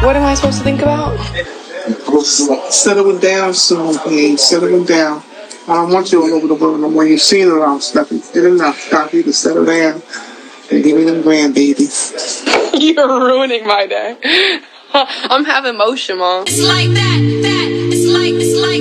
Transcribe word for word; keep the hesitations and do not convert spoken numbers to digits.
What am I supposed to think about? Settling down soon, please. Settling down. I don't want you all over the world no more. You've seen it all, Steffi. Did enough. Stop you to settle down and give me them grandbabies. You're ruining my day. I'm having motion, Mom. It's like that, that.